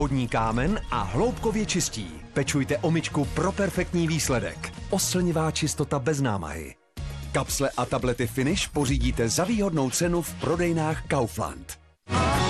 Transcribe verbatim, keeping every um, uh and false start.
vodní kámen a hloubkově čistí. Pečujte omyčku pro perfektní výsledek. Oslnivá čistota bez námahy. Kapsle a tablety Finish pořídíte za výhodnou cenu v prodejnách Kaufland.